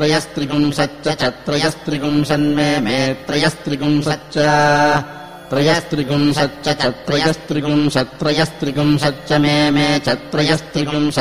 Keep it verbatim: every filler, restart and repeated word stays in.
त्रयस्त्रिपुंसच्च च त्रयस्त्रिपुंसन्मे मे त्रयस्त्रिपुंसच्च त्रयस्त्रिपुंसच्च च त्रयस्त्रिपुंसत्त्रयस्त्रिपुंसच्च मे मे च त्रयस्त्रिपुंसत्